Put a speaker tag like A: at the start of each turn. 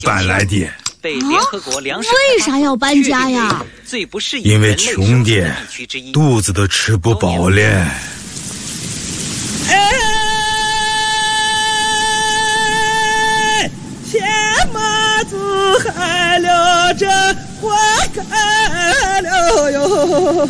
A: 搬来的。
B: 被联合国粮食
C: 为啥要搬家呀？
B: 最不适宜
A: 因为穷的肚子都吃不饱了。
D: 天马子海了，这花开了哟。